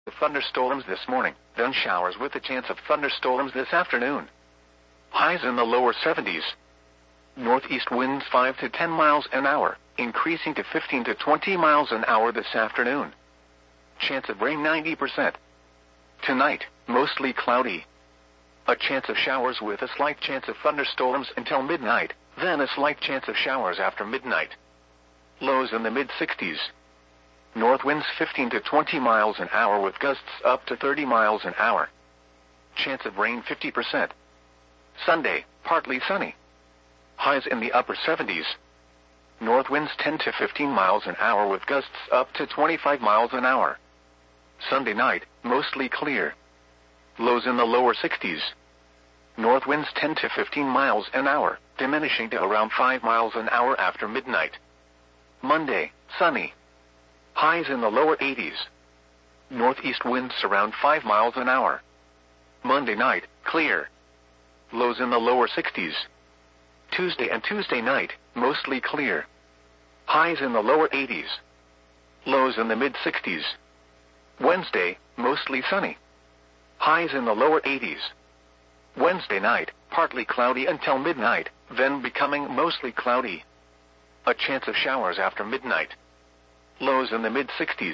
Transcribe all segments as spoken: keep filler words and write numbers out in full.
Thunderstorms this morning, then showers with a chance of thunderstorms this afternoon. Highs in the lower seventies. Northeast winds five to ten miles an hour, increasing to fifteen to twenty miles an hour this afternoon. Chance of rain ninety percent. Tonight, mostly cloudy. A chance of showers with a slight chance of thunderstorms until midnight, then a slight chance of showers after midnight. Lows in the mid-sixties. North winds fifteen to twenty miles an hour with gusts up to thirty miles an hour. Chance of rain fifty percent. Sunday, partly sunny. Highs in the upper seventies. North winds ten to fifteen miles an hour with gusts up to twenty-five miles an hour. Sunday night, mostly clear. Lows in the lower sixties. North winds ten to fifteen miles an hour, diminishing to around five miles an hour after midnight. Monday, sunny. Highs in the lower eighties. Northeast winds around five miles an hour. Monday night, clear. Lows in the lower sixties. Tuesday and Tuesday night, mostly clear. Highs in the lower eighties. Lows in the mid-sixties. Wednesday, mostly sunny. Highs in the lower eighties. Wednesday night, partly cloudy until midnight, then becoming mostly cloudy. A chance of showers after midnight. Lows in the mid-sixties.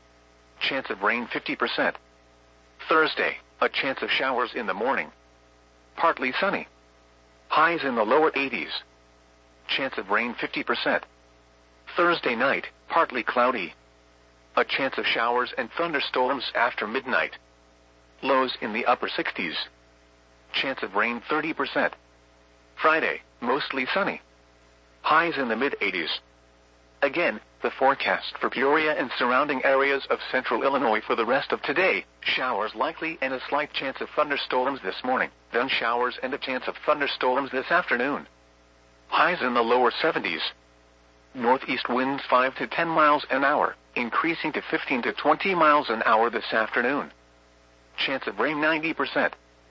Chance of rain fifty percent. Thursday, a chance of showers in the morning. Partly sunny. Highs in the lower eighties. Chance of rain fifty percent. Thursday night, partly cloudy. A chance of showers and thunderstorms after midnight. Lows in the upper sixties. Chance of rain thirty percent. Friday, mostly sunny. Highs in the mid-eighties. Again, the forecast for Peoria and surrounding areas of central Illinois for the rest of today: showers likely and a slight chance of thunderstorms this morning, then showers and a chance of thunderstorms this afternoon. Highs in the lower seventies. Northeast winds five to ten miles an hour, increasing to fifteen to twenty miles an hour this afternoon. Chance of rain ninety percent.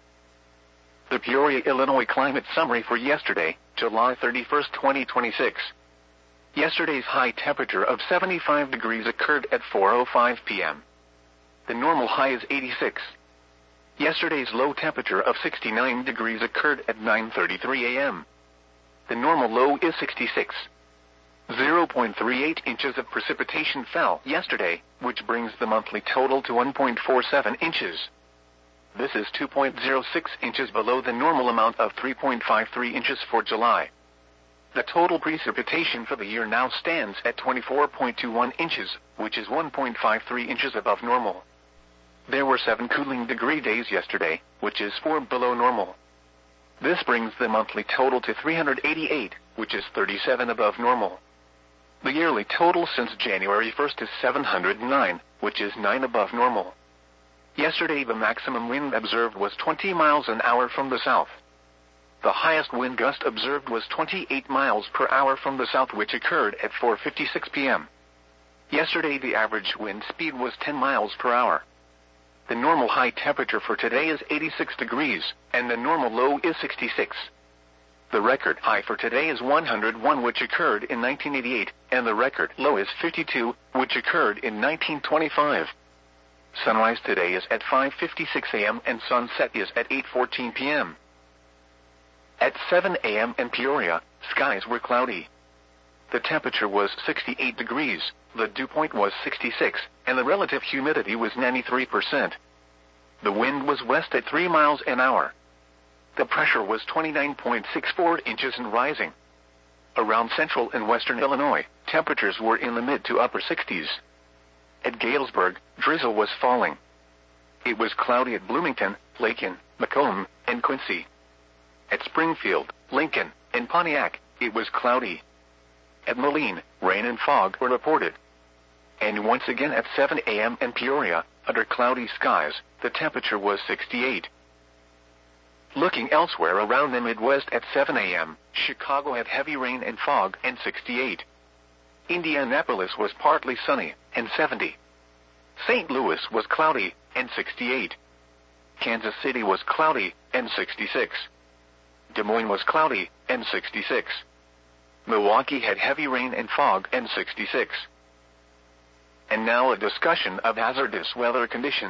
The Peoria, Illinois climate summary for yesterday, July thirty-first, twenty twenty-six. Yesterday's high temperature of seventy-five degrees occurred at four oh five p m The normal high is eighty-six. Yesterday's low temperature of sixty-nine degrees occurred at nine thirty-three a m The normal low is sixty-six. zero point three eight inches of precipitation fell yesterday, which brings the monthly total to one point four seven inches. This is two point zero six inches below the normal amount of three point five three inches for July. The total precipitation for the year now stands at twenty-four point two one inches, which is one point five three inches above normal. There were seven cooling degree days yesterday, which is four below normal. This brings the monthly total to three hundred eighty-eight, which is thirty-seven above normal. The yearly total since January first is seven hundred nine, which is nine above normal. Yesterday the maximum wind observed was twenty miles an hour from the south. The highest wind gust observed was twenty-eight miles per hour from the south, which occurred at four fifty-six p m Yesterday the average wind speed was ten miles per hour. The normal high temperature for today is eighty-six degrees, and the normal low is sixty-six. The record high for today is one hundred one, which occurred in nineteen eighty-eight, and the record low is fifty-two, which occurred in nineteen twenty-five. Sunrise today is at five fifty-six a m and sunset is at eight fourteen p m At seven a m in Peoria, skies were cloudy. The temperature was sixty-eight degrees, the dew point was sixty-six, and the relative humidity was ninety-three percent. The wind was west at three miles an hour. The pressure was twenty-nine point six four inches and rising. Around central and western Illinois, temperatures were in the mid to upper sixties. At Galesburg, drizzle was falling. It was cloudy at Bloomington, Lakin, Macomb, and Quincy. At Springfield, Lincoln, and Pontiac, it was cloudy. At Moline, rain and fog were reported. And once again at seven a m in Peoria, under cloudy skies, the temperature was sixty-eight. Looking elsewhere around the Midwest at seven a m, Chicago had heavy rain and fog and sixty-eight. Indianapolis was partly sunny and seventy. Saint Louis was cloudy and sixty-eight. Kansas City was cloudy and sixty-six. Des Moines was cloudy and sixty-six. Milwaukee had heavy rain and fog and sixty-six. And now a discussion of hazardous weather conditions.